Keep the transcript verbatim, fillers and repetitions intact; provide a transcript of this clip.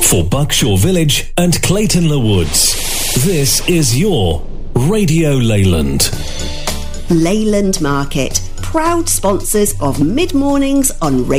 for Buckshaw Village and Clayton Le Woods. This is your Radio Leyland. Leyland Market, proud sponsors of Mid Mornings on Radio